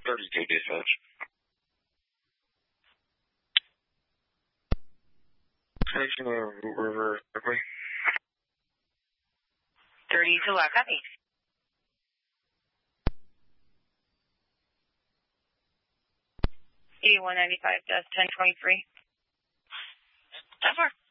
32 dispatch. Station River, quickly. 32, I copy. 8195, just 1023. So far.